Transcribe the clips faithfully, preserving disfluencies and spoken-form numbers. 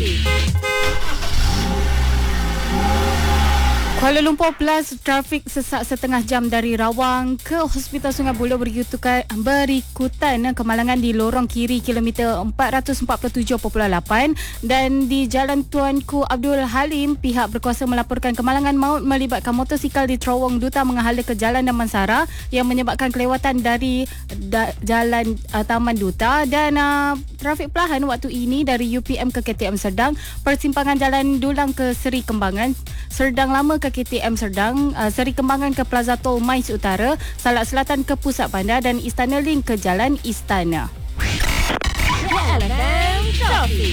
Traffic. Kuala Lumpur Plus, trafik sesak setengah jam dari Rawang ke Hospital Sungai Buloh berikutan, berikutan kemalangan di lorong kiri kilometer empat ratus empat puluh tujuh perpuluhan lapan dan di Jalan Tuanku Abdul Halim, pihak berkuasa melaporkan kemalangan maut melibatkan motosikal di terowong Duta menghala ke Jalan Damansara yang menyebabkan kelewatan dari da, Jalan uh, Taman Duta dan uh, trafik perlahan waktu ini dari U P M ke K T M Serdang, persimpangan Jalan Dulang ke Seri Kembangan, Serdang Lama ke K T M Serdang, uh, Seri Kembangan ke Plaza Tol Mais Utara, Salak Selatan ke Pusat Bandar dan Istana Link ke Jalan Istana. L F M Traffic.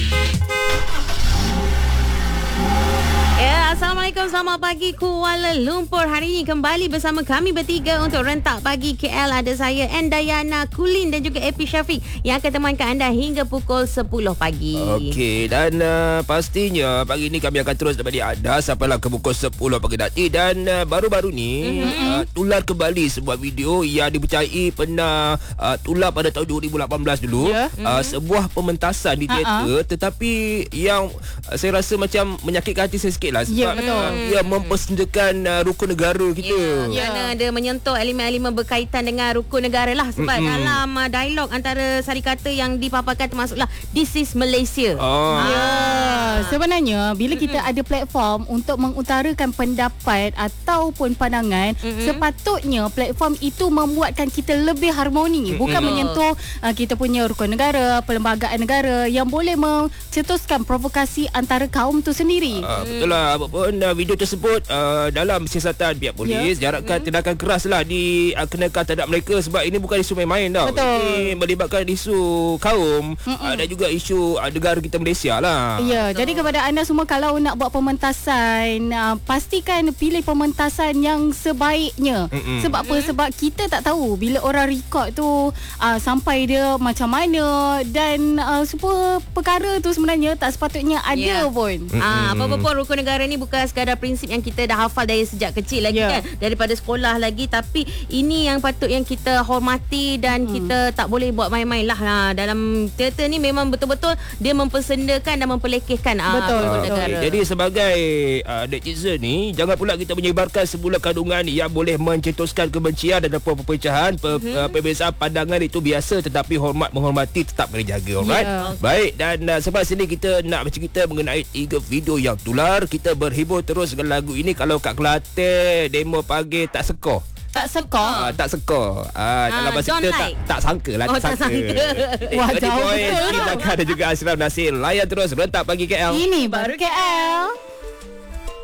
Ya, Assalamualaikum, selamat pagi Kuala Lumpur. Hari ini kembali bersama kami bertiga untuk rentak pagi K L. Ada saya Endayana Kulin dan juga Epi Syafiq yang akan temankan anda hingga pukul sepuluh pagi. Okey, dan uh, pastinya pagi ini kami akan terus dapat anda sampailah ke pukul sepuluh pagi nanti. Dan uh, baru-baru ni mm-hmm. uh, tular kembali sebuah video yang dipercayai pernah uh, tular pada tahun dua ribu lapan belas dulu. Yeah. Uh, mm-hmm. Sebuah pementasan di teater, uh-huh. tetapi yang uh, saya rasa macam menyakitkan hati saya sikit lah. Sebab yeah, betul. Uh, ia mempersendakan uh, rukun negara kita. Ya, yeah, kerana dia menyentuh elemen-elemen berkaitan dengan rukun negara lah. Sebab mm-hmm. dalam uh, dialog antara sari-kata yang dipaparkan termasuklah This is Malaysia. Oh. Ya, yeah. Sebenarnya bila kita mm-hmm. ada platform untuk mengutarakan pendapat ataupun pandangan, mm-hmm. sepatutnya platform itu membuatkan kita lebih harmoni, mm-hmm. bukan menyentuh uh, kita punya rukun negara, perlembagaan negara yang boleh mencetuskan provokasi antara kaum tu sendiri. Uh, betul lah. Apapun uh, video tersebut uh, dalam siasatan pihak polis, yeah. diharapkan mm-hmm. tindakan keras lah dikenakan terhadap mereka sebab ini bukan isu main-main tau. Betul. Ini melibatkan isu kaum mm-hmm. uh, dan juga isu uh, negara kita Malaysia lah. Ya, yeah, jadi kepada anda semua, kalau nak buat pementasan, uh, pastikan pilih pementasan yang sebaiknya. Mm-hmm. Sebab apa? Mm-hmm. Sebab kita tak tahu bila orang record tu uh, sampai dia macam mana dan uh, semua perkara tu sebenarnya tak sepatutnya ada yeah. pun. Mm-hmm. Ah, apa-apa pun rukun negara ni bukan sekadar prinsip yang kita dah hafal dari sejak kecil lagi yeah. kan, daripada sekolah lagi, tapi ini yang patut yang kita hormati dan hmm. kita tak boleh buat main-main lah. Ha, dalam teater ni memang betul-betul dia mempersendakan dan mempelekehkan betul, uh, betul. negara. Jadi sebagai uh, netizen ni, jangan pula kita menyebarkan sebuah kandungan yang boleh mencetuskan kebencian dan perpecahan. Pe, mm-hmm. uh, perbezaan pandangan itu biasa, tetapi hormat menghormati tetap kena jaga. Alright? Yeah. Baik, dan uh, sebab sini kita nak bercerita mengenai tiga video yang tular. Kita berhibur terus dengan lagu ini. Kalau kat Kelantan demo pagi tak sekor. Tak sekor? Ah, tak sekor. Ah, dalam bahasa kita like. tak, tak sangka lah. Oh, tak sangka. sangka. Wah, jauh betul. Kita akan ada juga Ashraf Nasir. Layan terus rentak pagi K L. Ini baru K L.